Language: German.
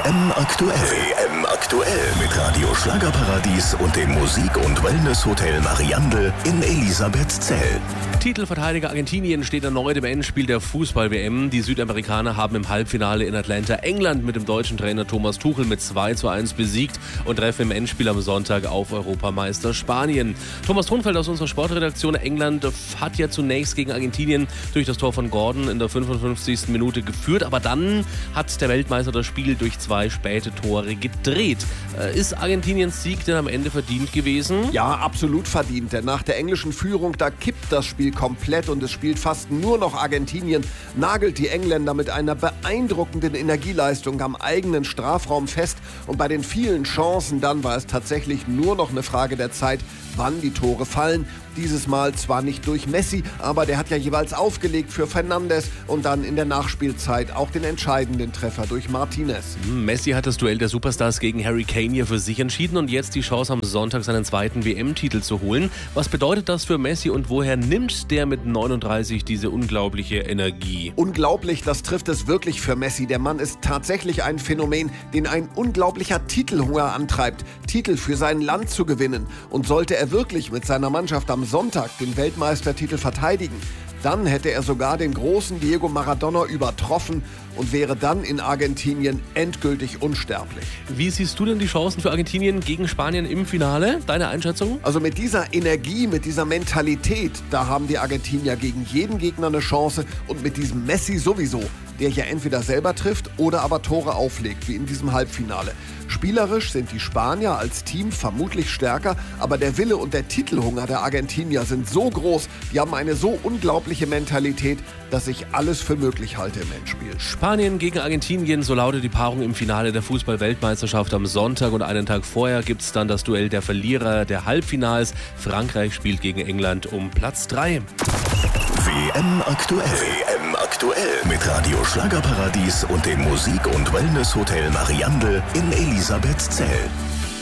WM aktuell. WM aktuell mit Radio Schlagerparadies und dem Musik- und Wellness-Hotel Mariandel in Elisabethzell. Titelverteidiger Argentinien steht erneut im Endspiel der Fußball-WM. Die Südamerikaner haben im Halbfinale in Atlanta England mit dem deutschen Trainer Thomas Tuchel mit 2:1 besiegt und treffen im Endspiel am Sonntag auf Europameister Spanien. Thomas Thunfeld aus unserer Sportredaktion. England hat ja zunächst gegen Argentinien durch das Tor von Gordon in der 55. Minute geführt, aber dann hat der Weltmeister das Spiel durch 2 späte Tore gedreht. Ist Argentiniens Sieg denn am Ende verdient gewesen? Ja, absolut verdient, denn nach der englischen Führung, da kippt das Spiel komplett und es spielt fast nur noch Argentinien, nagelt die Engländer mit einer beeindruckenden Energieleistung am eigenen Strafraum fest und bei den vielen Chancen dann war es tatsächlich nur noch eine Frage der Zeit, wann die Tore fallen. Dieses Mal zwar nicht durch Messi, aber der hat ja jeweils aufgelegt für Fernandes und dann in der Nachspielzeit auch den entscheidenden Treffer durch Martinez. Messi hat das Duell der Superstars gegen Harry Kane hier für sich entschieden und jetzt die Chance am Sonntag seinen zweiten WM-Titel zu holen. Was bedeutet das für Messi und woher nimmt der mit 39 diese unglaubliche Energie? Unglaublich, das trifft es wirklich für Messi. Der Mann ist tatsächlich ein Phänomen, den ein unglaublicher Titelhunger antreibt, Titel für sein Land zu gewinnen. Und sollte er wirklich mit seiner Mannschaft am Sonntag den Weltmeistertitel verteidigen, dann hätte er sogar den großen Diego Maradona übertroffen und wäre dann in Argentinien endgültig unsterblich. Wie siehst du denn die Chancen für Argentinien gegen Spanien im Finale? Deine Einschätzung? Also mit dieser Energie, mit dieser Mentalität, da haben die Argentinier gegen jeden Gegner eine Chance und mit diesem Messi sowieso, der ja entweder selber trifft oder aber Tore auflegt, wie in diesem Halbfinale. Spielerisch sind die Spanier als Team vermutlich stärker, aber der Wille und der Titelhunger der Argentinier sind so groß, die haben eine so unglaubliche Mentalität, dass ich alles für möglich halte im Endspiel. Spanien gegen Argentinien, so lautet die Paarung im Finale der Fußball-Weltmeisterschaft am Sonntag und einen Tag vorher gibt es dann das Duell der Verlierer der Halbfinals. Frankreich spielt gegen England um Platz 3. WM aktuell. WM aktuell mit Radio Schlagerparadies und dem Musik- und Wellness-Hotel Mariandel in Elisabethzell.